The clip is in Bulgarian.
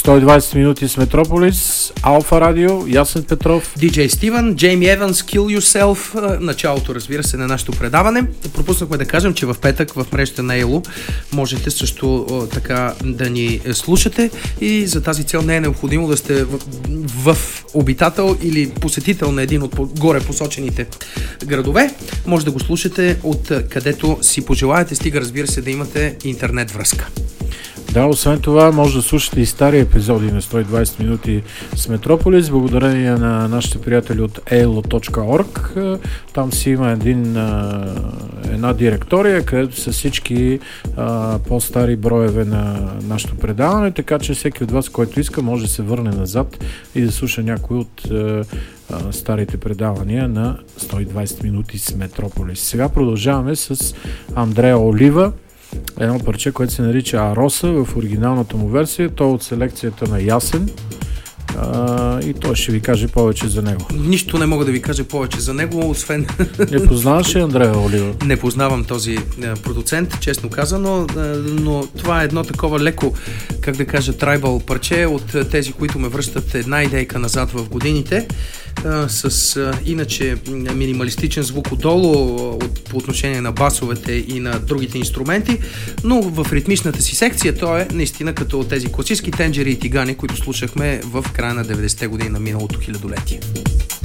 120 минути с Метрополис, Алфа Радио, Ясен Петров, DJ Стивън, Джейми Еванс, Kill Yourself, началото, разбира се, на нашето предаване. Пропуснахме да кажем, че в петък в мрежата на Ело можете също така да ни слушате и за тази цел не е необходимо да сте в обитател или посетител на един от горе посочените градове. Може да го слушате от където си пожелаете, стига, разбира се, да имате интернет връзка. Да, освен това, може да слушате и стари епизоди на 120 минути с Метрополис, благодарение на нашите приятели от elo.org. Там си има една директория, където са всички по-стари броеве на нашето предаване, така че всеки от вас, който иска, може да се върне назад и да слуша някой от старите предавания на 120 минути с Метрополис. Сега продължаваме с Андреа Олива, едно парче, което се нарича Ароса в оригиналната му версия. То е от селекцията на Ясен и той ще ви каже повече за него. Нищо не мога да ви кажа повече за него, освен... Не познаваш ли Андреа Олива? Не познавам този продуцент, честно казано, но това е едно такова леко, как да кажа, трайбъл парче от тези, които ме връщат една идейка назад в годините, с иначе минималистичен звук отдолу по отношение на басовете и на другите инструменти, но в ритмичната си секция той е наистина като тези класически тенджери и тигани, които слушахме в края на 90-те години на миналото хилядолетие.